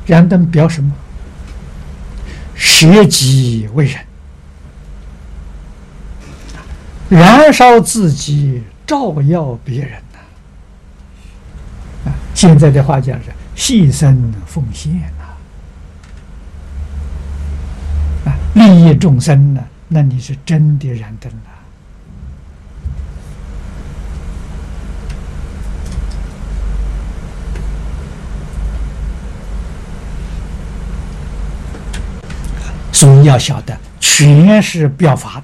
燃灯表什么？舍己为人，燃烧自己，照耀别人呐！现在的话讲是牺牲奉献呐！利益众生呢，那你是真的燃灯了。所以要晓得，全是表法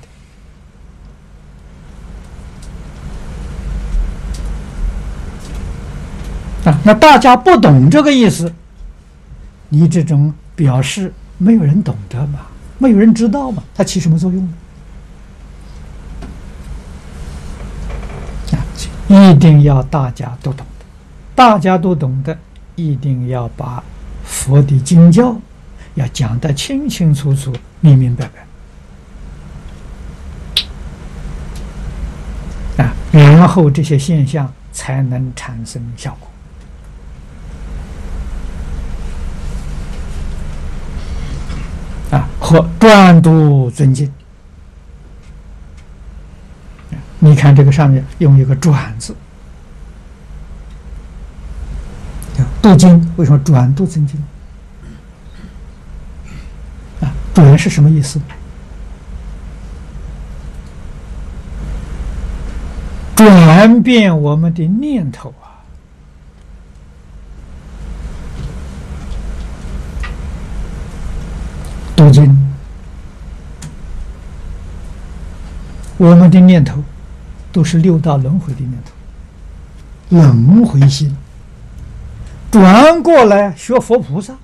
的那大家不懂这个意思，你这种表示没有人懂得嘛，没有人知道嘛，它起什么作用呢？一定要大家都懂得，大家都懂得，一定要把佛的经教要讲得清清楚楚、明明白白然后这些现象才能产生效果和专读尊敬。你看这个上面用一个转字，读经为什么转读尊敬？转是什么意思？转变我们的念头读经，我们的念头都是六道轮回的念头，轮回心，转过来学佛菩萨。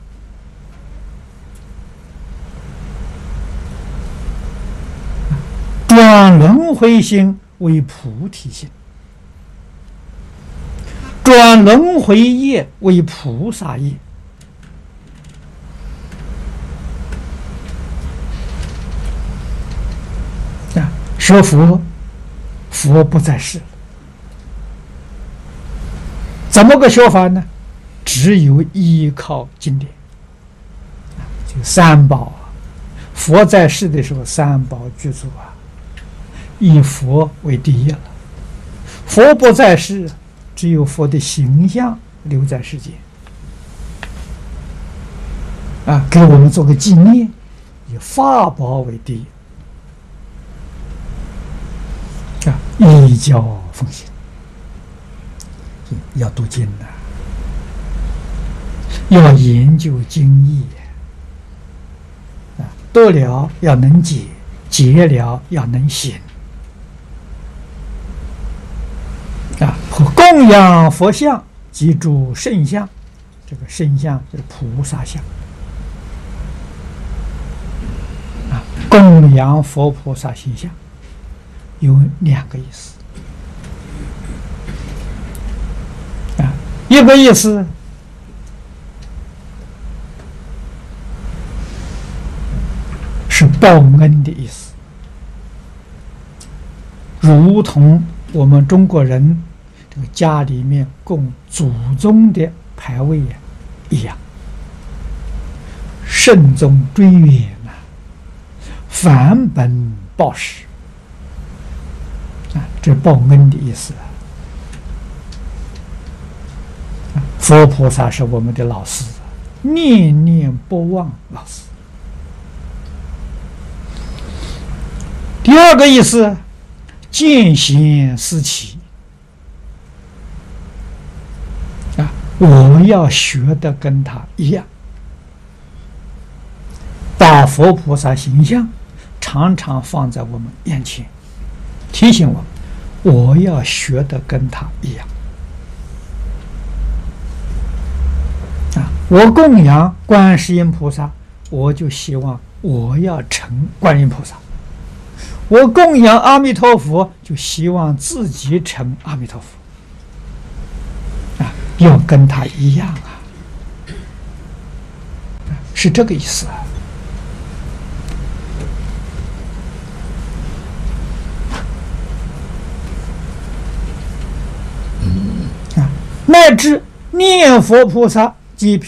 转轮回心为菩提心，转轮回业为菩萨业。学佛，佛不在世了，怎么个学法呢？只有依靠经典，就三宝佛在世的时候，三宝具足以佛为第一了。佛不在世，只有佛的形象留在世间给我们做个纪念，以法宝为第一依教奉行，要读经要研究经义得了要能解，解了要能行和供养佛像及诸圣像，这个圣像就是菩萨像供养佛菩萨形象有两个意思一个意思是报恩的意思，如同我们中国人这个家里面供祖宗的牌位一样，慎终追远返本报时这报恩的意思佛菩萨是我们的老师，念念不忘老师。第二个意思，见贤思齐我要学的跟他一样，把佛菩萨形象常常放在我们眼前，提醒我要学的跟他一样我供养观世音菩萨，我就希望我要成观音菩萨；我供养阿弥陀佛，就希望自己成阿弥陀佛要跟他一样是这个意思乃至念佛菩萨及